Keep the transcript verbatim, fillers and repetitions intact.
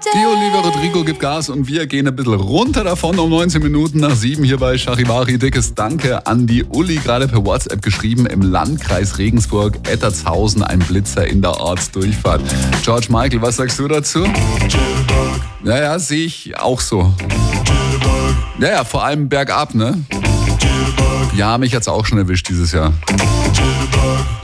Die Olivia Rodrigo gibt Gas und wir gehen ein bisschen runter davon um neunzehn Minuten nach sieben hier bei Charivari. Dickes Danke an die Uli, gerade per WhatsApp geschrieben, im Landkreis Regensburg, Ettertshausen, ein Blitzer in der Ortsdurchfahrt. George Michael, was sagst du dazu? Ja, ja, sehe ich auch so. Ja, ja, vor allem bergab, ne? Ja, mich hat's auch schon erwischt dieses Jahr.